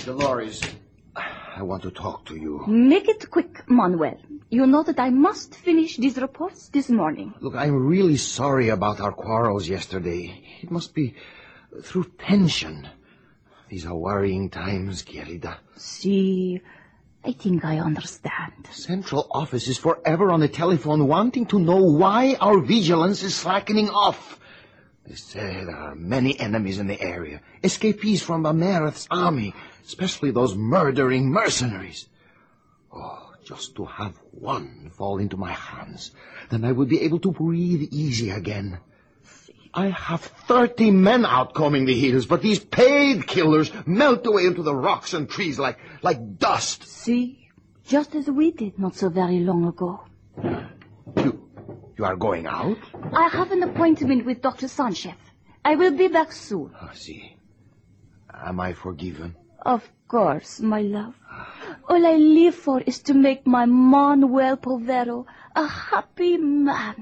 Dolores, I want to talk to you. Make it quick, Manuel. You know that I must finish these reports this morning. Look, I'm really sorry about our quarrels yesterday. It must be through tension. These are worrying times, querida. See, I think I understand. Central office is forever on the telephone wanting to know why our vigilance is slackening off. They say there are many enemies in the area, escapees from Amereth's army, especially those murdering mercenaries. Oh, just to have one fall into my hands, then I would be able to breathe easy again. I have 30 men out combing the hills, but these paid killers melt away into the rocks and trees like dust. See, just as we did not so very long ago. You are going out? I have an appointment with Dr. Sanchez. I will be back soon. I see. Am I forgiven? Of course, my love. All I live for is to make my Manuel Povero a happy man.